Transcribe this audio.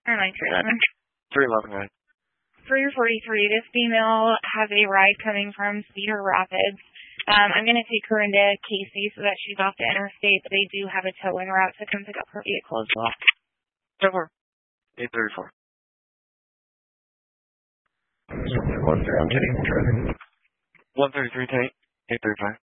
Or 9311. 311, right? For your 43, this female has a ride coming from Cedar Rapids. I'm going to take her into Casey so that she's off the interstate, but they do have a towing route to come pick up her vehicle as well. So far. 834. 133 to 835.